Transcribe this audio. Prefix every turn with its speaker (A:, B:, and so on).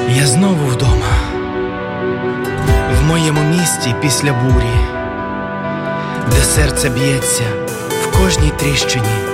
A: Я знову вдома, в моєму місті після бурі, де серце б'ється в кожній тріщині,